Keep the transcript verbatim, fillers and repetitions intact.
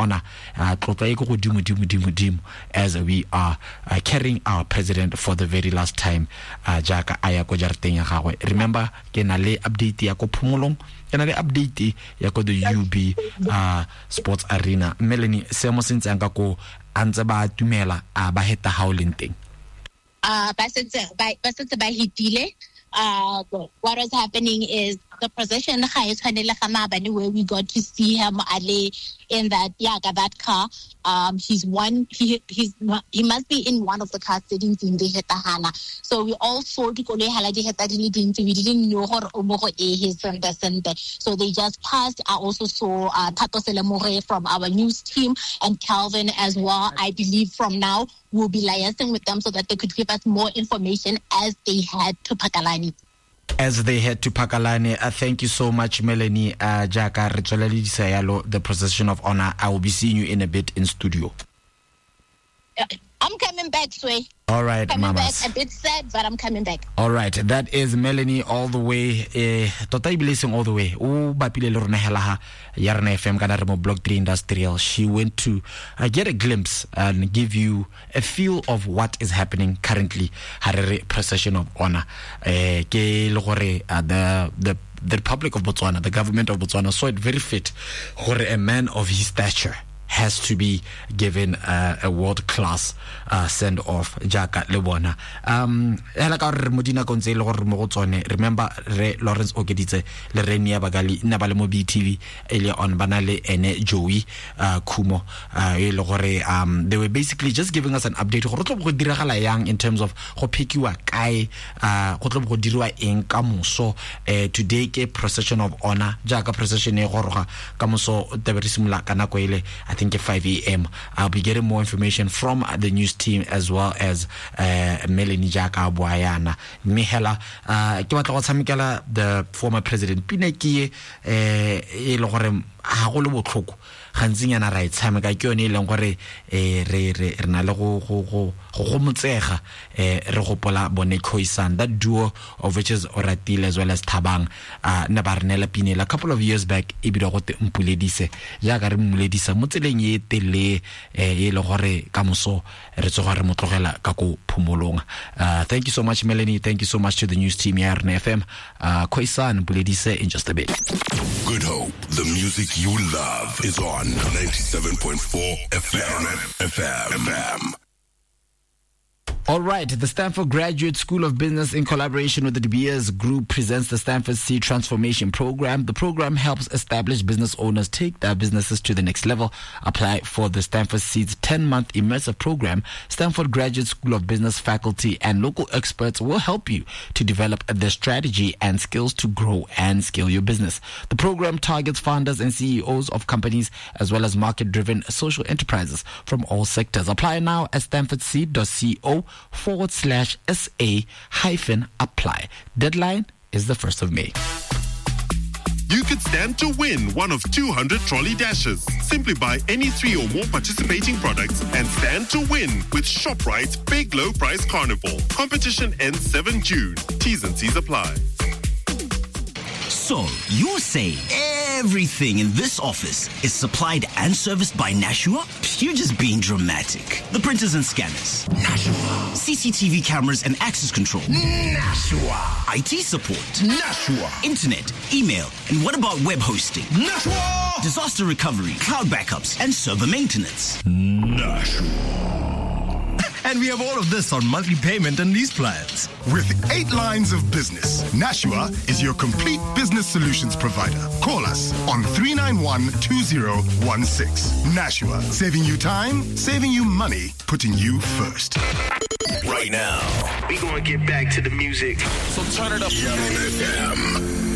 honor uh, as we are uh, carrying our president for the very last time uh, jaka aya ko jarteng ya gagwe. Remember ke na le update ya ko phumolong, ke na le update ya ko the U B uh, Sports Arena. Melanie se mo sentse ang ka ko antse ba tumela a ba heta howling thing uh ba sentse ba ba sentse ba hitile. Uh, what was happening is the procession where we got to see him Ale in that yeah that car. Um, he's one. He he's he must be in one of the cars sitting in the hetahana. So we all saw the kole haladi hetadili dinti. We didn't know her omogo e his center center. So they just passed. I also saw uh, Tato Selemore from our news team and Calvin as well. I believe from now we'll be liaising with them so that they could give us more information as they head to Pakalani. As they head to Pakalane, uh, thank you so much, Melanie. Uh, Jaka Richolali Sayalo, the procession of honor. I will be seeing you in a bit in studio. Uh, I'm coming back, Sway. All right, coming mamas. back. A bit sad, but I'm coming back. All right, that is Melanie all the way. Totai blessing all the way. Oh, bapile lorna helaha yarna F M kana remo Block three Industrial. She went to uh, get a glimpse and give you a feel of what is happening currently. Harare procession of honor. Eh, ke logore the the the Republic of Botswana, the government of Botswana saw it very fit for a man of his stature has to be given uh, a world-class uh, send-off jaka lebona. Um hela ka re modina konse le gore mo go tsone. Remember re Lawrence Okeditse le re nia bagali nna ba le mo B T V earlier on bana le ene Joey uh, Kumo uh, e le gore um they were basically just giving us an update go tlo go diragala yang in terms of go pickiwa kai uh go tlo go dirwa eng ka moso. Uh, today ke procession of honor jaka procession e goroga ka moso teberisimola kana ko ile I think at five a.m. I'll be getting more information from the news team as well as uh, Melanie Jaka Boyana. Mihela, uh, ke batla go tshamekela the former president Pineki eh e le gore ha go le botlhoko gantsinyana ra itshameka ke yone e leng gore eh re re re na le go go go go motsega eh re gopola bone Khoisan, that duo of which is Oratile as well as Thabang uh na ba rnela pinela a couple of years back e bile go te mpuledise ja ka re mmuledisa mo tseleng e tele eh e le gore ka moso re tsoga re motlogela ka go phumolonga. Uh thank you so much Melanie, thank you so much to the news team here on F M. uh Khoisan mpuledise in just a bit. Good Hope, the music you love is on ninety-seven point four F M. F M. All right, the Stanford Graduate School of Business in collaboration with the De Beers Group presents the Stanford Seed Transformation Program. The program helps established business owners take their businesses to the next level. Apply for the Stanford Seed's ten-month immersive program. Stanford Graduate School of Business faculty and local experts will help you to develop the strategy and skills to grow and scale your business. The program targets founders and C E Os of companies as well as market-driven social enterprises from all sectors. Apply now at stanfordseed dot co forward slash SA hyphen apply. Deadline is the first of May. You could stand to win one of two hundred trolley dashes. Simply buy any three or more participating products and stand to win with ShopRite's Big Low Price Carnival. Competition ends seventh June. T's and C's apply. So, you're saying everything in this office is supplied and serviced by Nashua? You're just being dramatic. The printers and scanners. Nashua. C C T V cameras and access control. Nashua. I T support. Nashua. Internet, email, and what about web hosting? Nashua. Disaster recovery, cloud backups, and server maintenance. Nashua. And we have all of this on monthly payment and lease plans. With eight lines of business, Nashua is your complete business solutions provider. Call us on three nine one, two zero one six. Nashua, saving you time, saving you money, putting you first. Right now, we gonna get back to the music. So turn it up. Young F M.